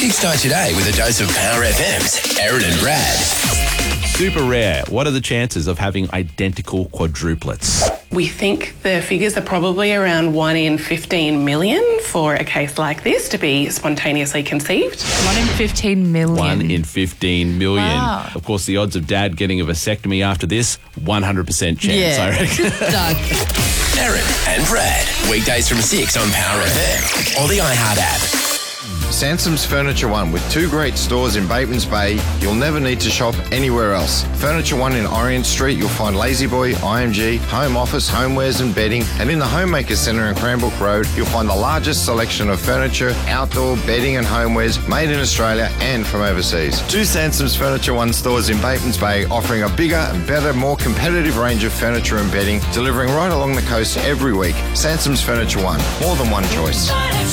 Kickstart your day with a dose of Power FM's Aaron and Brad. Super rare. What are the chances of having identical quadruplets? We think the figures are probably around 1 in 15 million for a case like this to be spontaneously conceived. 1 in 15 million. 1 in 15 million. Wow. Of course, the odds of Dad getting a vasectomy after this, 100% chance, I reckon. Done. Aaron and Brad. Weekdays from 6 on Power FM or the iHeart app. Sansom's Furniture One, with 2 great stores in Batemans Bay, you'll never need to shop anywhere else. Furniture One in Orient Street, you'll find La-Z-Boy, IMG, home office, homewares and bedding, and in the Homemaker Centre in Cranbrook Road, you'll find the largest selection of furniture, outdoor bedding and homewares made in Australia and from overseas. 2 Sansom's Furniture One stores in Batemans Bay, offering a bigger and better, more competitive range of furniture and bedding, delivering right along the coast every week. Sansom's Furniture One, more than one choice.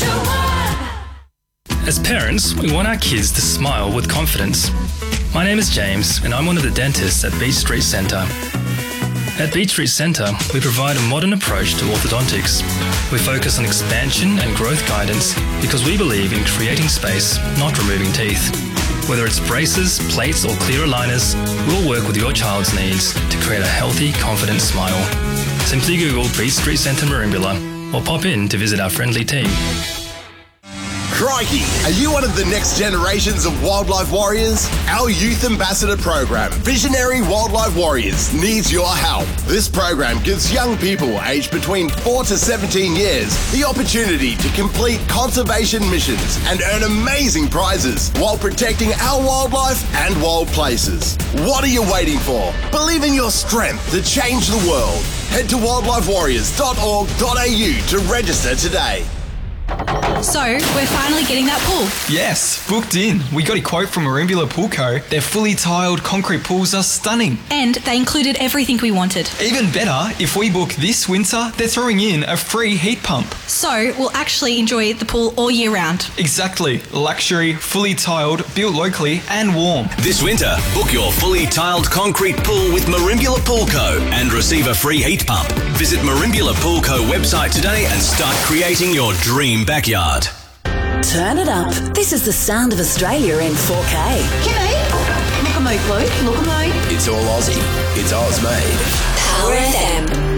As parents, we want our kids to smile with confidence. My name is James, and I'm one of the dentists at Beach Street Centre. At Beach Street Centre, we provide a modern approach to orthodontics. We focus on expansion and growth guidance because we believe in creating space, not removing teeth. Whether it's braces, plates, or clear aligners, we'll work with your child's needs to create a healthy, confident smile. Simply Google Beach Street Centre Merimbula or pop in to visit our friendly team. Crikey, are you one of the next generations of wildlife warriors? Our youth ambassador program, Visionary Wildlife Warriors, needs your help. This program gives young people aged between 4 to 17 years the opportunity to complete conservation missions and earn amazing prizes while protecting our wildlife and wild places. What are you waiting for? Believe in your strength to change the world. Head to wildlifewarriors.org.au to register today. So, we're finally getting that pool. Yes, booked in. We got a quote from Merimbula Pool Co. Their fully tiled concrete pools are stunning. And they included everything we wanted. Even better, if we book this winter, they're throwing in a free heat pump. So, we'll actually enjoy the pool all year round. Exactly. Luxury, fully tiled, built locally and warm. This winter, book your fully tiled concrete pool with Merimbula Pool Co. and receive a free heat pump. Visit Merimbula Pool Co. website today and start creating your dream backyard. Turn it up. This is the sound of Australia in 4K. G'day. Look at me, Luke. Look at me. It's all Aussie. It's Oz made. Power FM.